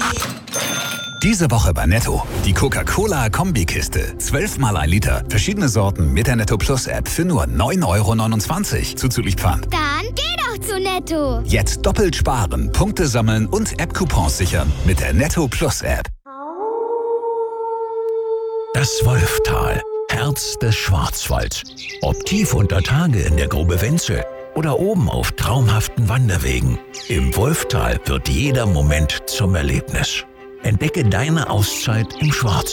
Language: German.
Diese Woche bei Netto. Die Coca-Cola Kombikiste. 12 mal 1 Liter. Verschiedene Sorten mit der Netto Plus App für nur 9,29 € zuzüglich Pfand. Dann geh doch zu Netto. Jetzt doppelt sparen, Punkte sammeln und App-Coupons sichern mit der Netto Plus App. Das Wolftal, Herz des Schwarzwalds. Ob tief unter Tage in der Grube Wenzel oder oben auf traumhaften Wanderwegen. Im Wolftal wird jeder Moment zum Erlebnis. Entdecke deine Auszeit im Schwarzwald.